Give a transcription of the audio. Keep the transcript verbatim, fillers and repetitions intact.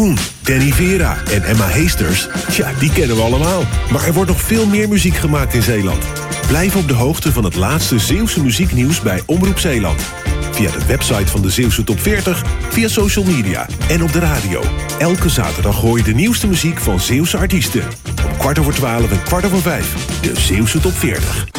Danny Vera en Emma Heesters, ja, die kennen we allemaal. Maar er wordt nog veel meer muziek gemaakt in Zeeland. Blijf op de hoogte van het laatste Zeeuwse muzieknieuws bij Omroep Zeeland. Via de website van de Zeeuwse Top veertig, via social media en op de radio. Elke zaterdag hoor je de nieuwste muziek van Zeeuwse artiesten. Om kwart over twaalf en kwart over vijf, de Zeeuwse Top veertig.